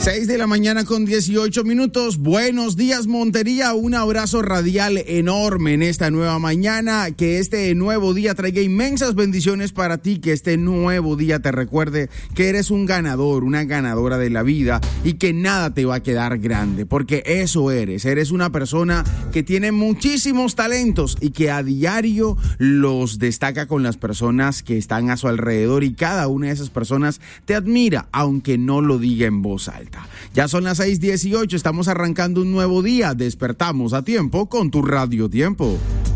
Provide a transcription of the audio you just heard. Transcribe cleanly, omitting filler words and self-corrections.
6 de la mañana con 18 minutos. Buenos días, Montería. Un abrazo radial enorme en esta nueva mañana. Que este nuevo día traiga inmensas bendiciones para ti. Que este nuevo día te recuerde que eres un ganador, una ganadora de la vida y que nada te va a quedar grande. Porque eso eres. Eres una persona que tiene muchísimos talentos y que a diario los destaca con las personas que están a su alrededor y cada una de esas personas te admira, aunque no lo diga en voz alta. Ya son las 6:18, estamos arrancando un nuevo día, despertamos a tiempo con tu Radio Tiempo.